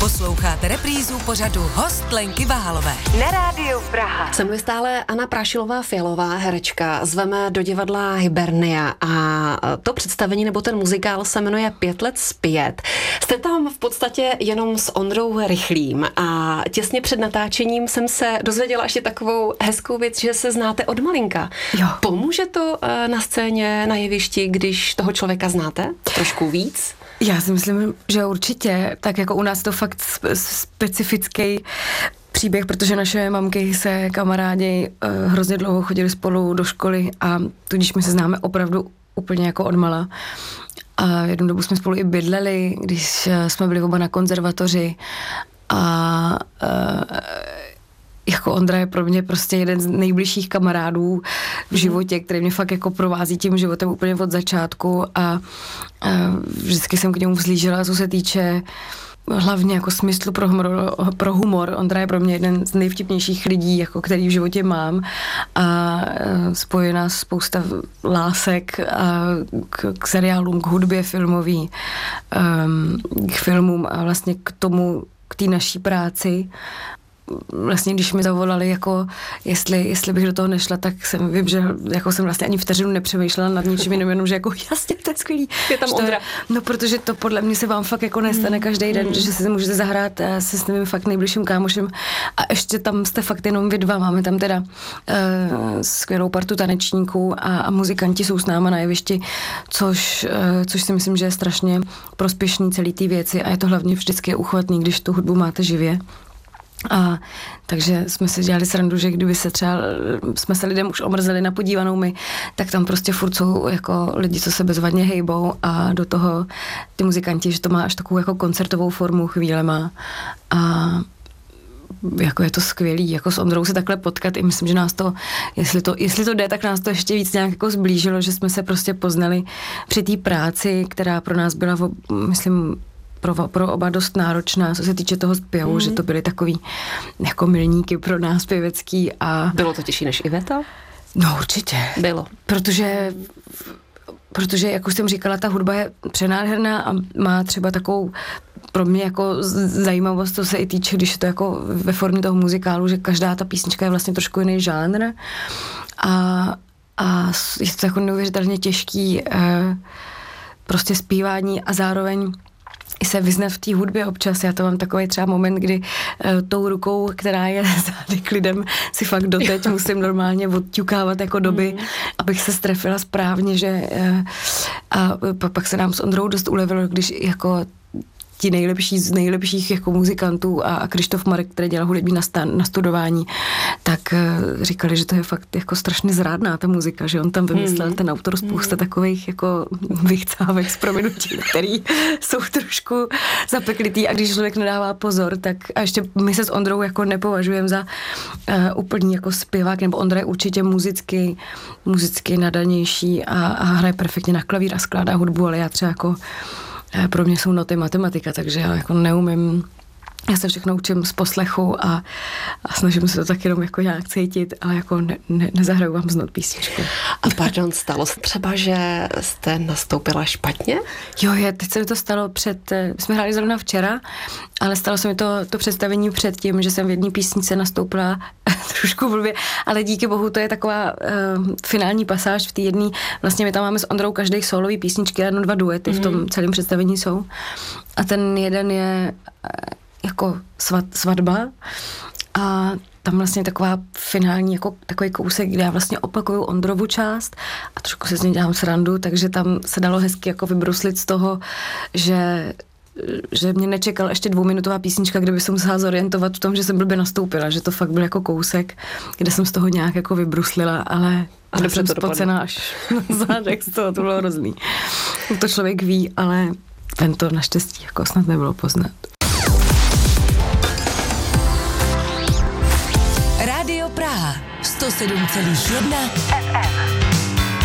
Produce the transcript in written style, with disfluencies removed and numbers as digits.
Posloucháte reprízu pořadu Host Lenky Váhalové na Rádiu Praha. Se mluví stále Anna Prášilová-Fialová, herečka. Zveme do divadla Hibernia a to představení nebo ten muzikál se jmenuje 5 let zpět. Jste tam v podstatě jenom s Ondrou Rychlým a těsně před natáčením jsem se dozvěděla ještě takovou hezkou věc, že se znáte od malinka. Jo. Pomůže to na scéně, na jevišti, když toho člověka znáte trošku víc? Já si myslím, že určitě, tak jako u nás to fakt specifický příběh, protože naše mamky se kamarádi hrozně dlouho chodili spolu do školy a tudíž my se známe opravdu úplně jako odmala. A jednu dobu jsme spolu i bydleli, když jsme byli oba na konzervatoři a jako Ondra je pro mě prostě jeden z nejbližších kamarádů v životě, který mě fakt jako provází tím životem úplně od začátku a vždycky jsem k němu vzlížela, co se týče hlavně jako smyslu pro humor. Ondra je pro mě jeden z nejvtipnějších lidí, jako který v životě mám a spojí nás spousta lásek k seriálům, k hudbě filmový, k filmům a vlastně k té naší práci. Vlastně, když mi zavolali, jako jestli bych do toho nešla, tak jsem vím, že jako jsem vlastně ani vteřinu nepřemýšlela nad ničím jiným, jenom že jako jasně, to je skvělý. Je tam Ondra. No, protože to podle mě se vám fakt jako nestane každý den, že si můžete zahrát se s mým fakt nejbližším kámošem a ještě tam jste fakt jenom vy dva. Máme tam teda skvělou partu tanečníků a muzikanti jsou s náma na jevišti, což si myslím, že je strašně prospěšný celý té věci a je to hlavně vždycky uchvatný, když tu hudbu máte živě. A takže jsme si dělali srandu, že kdyby jsme se lidem už omrzeli na podívanou my, tak tam prostě furt jsou jako lidi, co se bezvadně hejbou a do toho ty muzikanti, že to má až takovou jako koncertovou formu chvílema a jako je to skvělý, jako s Ondrou se takhle potkat i myslím, že nás to, jestli to jde, tak nás to ještě víc nějak jako zblížilo, že jsme se prostě poznali při té práci, která pro nás byla, myslím, pro oba dost náročná, co se týče toho zpěvu, že to byly takový jako milníky pro nás pěvecký a... Bylo to těžší než Iveta? No určitě. Bylo. Protože jak už jsem říkala, ta hudba je přenádherná a má třeba takovou pro mě jako zajímavost, co se i týče, když je to jako ve formě toho muzikálu, že každá ta písnička je vlastně trošku jiný žánr a je to jako neuvěřitelně těžký prostě zpívání a zároveň i se vyznat v té hudbě občas. Já to mám takový třeba moment, kdy tou rukou, která je zády k lidem, si fakt doteď musím normálně odťukávat jako doby, abych se strefila správně, že a pak se nám s Ondrou dost ulevilo, když jako ti nejlepší z nejlepších jako muzikantů a Krištof Marek, který dělal hudební na studování, tak říkali, že to je fakt jako strašně zrádná ta muzika, že on tam vymyslel ten autor spousta takových jako vychcávek s prominutím, který jsou trošku zapeklitý a když člověk nedává pozor, tak a ještě my se s Ondrou jako nepovažujeme za úplný jako zpěvák, nebo Ondra je určitě muzicky nadanější a hraje perfektně na klavír a skládá hudbu, ale já třeba jako pro mě jsou noty matematika, takže já jako neumím, já se všechno učím z poslechu a snažím se to tak jenom jako nějak cítit, ale jako nezahraju vám z not písničku. A pardon, stalo se třeba, že jste nastoupila špatně? Jo, teď se mi to stalo jsme hráli zrovna včera, ale stalo se mi to představení před tím, že jsem v jedné písnice nastoupila trošku blbě, ale díky bohu to je taková finální pasáž v té jedné, vlastně my tam máme s Ondrou každý solový písničky, jenom 2 duety v tom celém představení jsou a ten jeden je jako svatba a tam vlastně taková finální jako takový kousek, kde já vlastně opakuju Ondrovu část a trošku se z něj dělám srandu, takže tam se dalo hezky jako vybruslit z toho, že mě nečekal ještě 2minutová písnička, kde bych se musela zorientovat v tom, že jsem blbě nastoupila, že to fakt byl jako kousek, kde jsem z toho nějak jako vybruslila, ale jsem spocená až na zádech z toho, to bylo hrozný. To člověk ví, ale ten to naštěstí jako snad nebylo poznat. Rádio Praha 107,1 FM.